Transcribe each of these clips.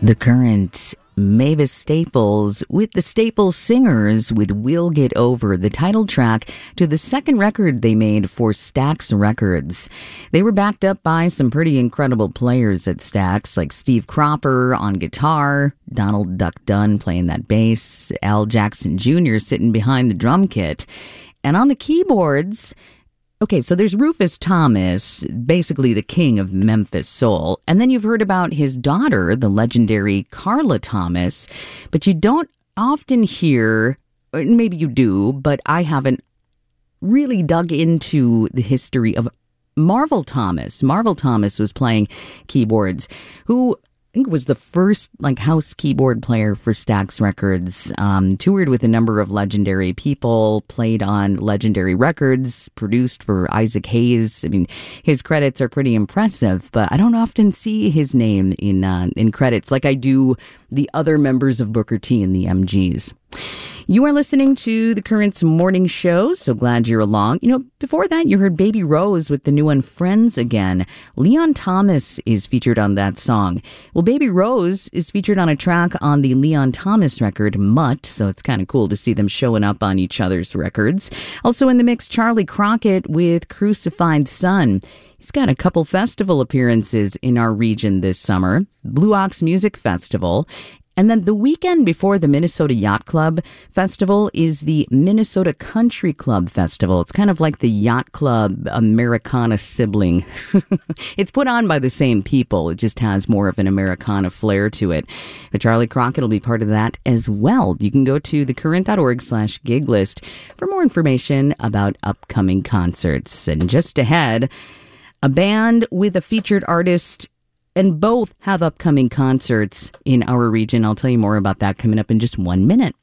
The Current, Mavis Staples with the Staples Singers with We'll Get Over, the title track to the second record they made for Stax Records. They were backed up by some pretty incredible players at Stax, like Steve Cropper on guitar, Donald Duck Dunn playing that bass, Al Jackson Jr. sitting behind the drum kit. And on the keyboards, okay, so there's Rufus Thomas, basically the king of Memphis soul. And then you've heard about his daughter, the legendary Carla Thomas. But you don't often hear, or maybe you do, but I haven't really dug into the history of Marvel Thomas. Marvel Thomas was playing keyboards, who I think was the first house keyboard player for Stax Records, toured with a number of legendary people, played on legendary records, produced for Isaac Hayes. I mean, his credits are pretty impressive, but I don't often see his name in credits like I do the other members of Booker T and the MGs. You are listening to The Current's morning show, so glad you're along. Before that, you heard Baby Rose with the new one, Friends Again. Leon Thomas is featured on that song. Well, Baby Rose is featured on a track on the Leon Thomas record, Mutt, so it's kind of cool to see them showing up on each other's records. Also in the mix, Charlie Crockett with Crucified Son. He's got a couple festival appearances in our region this summer. Blue Ox Music Festival. And then the weekend before the Minnesota Yacht Club Festival is the Minnesota Country Club Festival. It's kind of like the Yacht Club Americana sibling. It's put on by the same people. It just has more of an Americana flair to it. But Charlie Crockett will be part of that as well. You can go to thecurrent.org/gig list for more information about upcoming concerts. And just ahead, a band with a featured artist, and both have upcoming concerts in our region. I'll tell you more about that coming up in just 1 minute.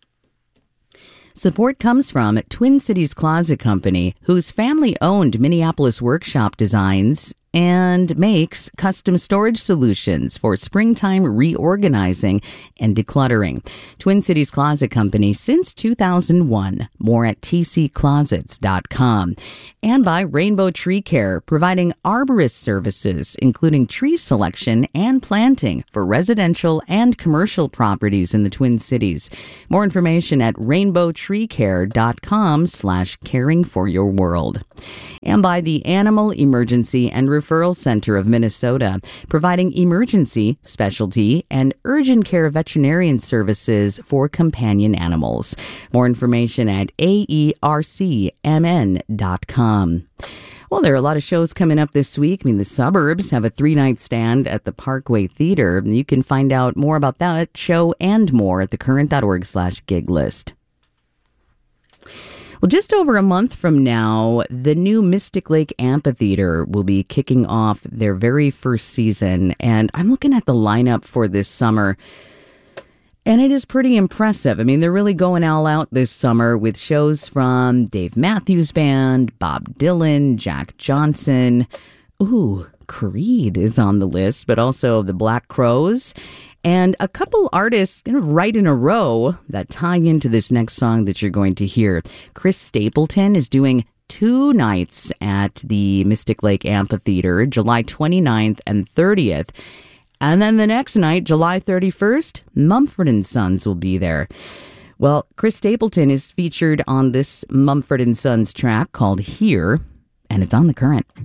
Support comes from Twin Cities Closet Company, whose family-owned Minneapolis workshop designs and makes custom storage solutions for springtime reorganizing and decluttering. Twin Cities Closet Company since 2001. More at tcclosets.com. And by Rainbow Tree Care, providing arborist services, including tree selection and planting for residential and commercial properties in the Twin Cities. More information at rainbowtreecare.com/caring for your world. And by the Animal Emergency and Referral Center of Minnesota, providing emergency, specialty, and urgent care veterinarian services for companion animals. More information at aercmn.com. Well, there are a lot of shows coming up this week. The Suburbs have a 3-night stand at the Parkway Theater. You can find out more about that show and more at thecurrent.org/gig list. Well, just over a month from now, the new Mystic Lake Amphitheater will be kicking off their very first season. And I'm looking at the lineup for this summer, and it is pretty impressive. They're really going all out this summer with shows from Dave Matthews Band, Bob Dylan, Jack Johnson. Ooh, Creed is on the list, but also the Black Crowes. And a couple artists right in a row that tie into this next song that you're going to hear. Chris Stapleton is doing 2 nights at the Mystic Lake Amphitheater, July 29th and 30th. And then the next night, July 31st, Mumford & Sons will be there. Well, Chris Stapleton is featured on this Mumford & Sons track called Here, and it's on The Current.